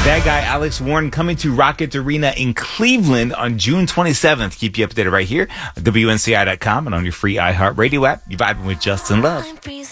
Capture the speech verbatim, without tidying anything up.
That guy, Alex Warren, coming to Rocket Arena in Cleveland on June twenty-seventh. Keep you updated right here on W N C I dot com and on your free iHeartRadio app. You're vibing with Justin Love.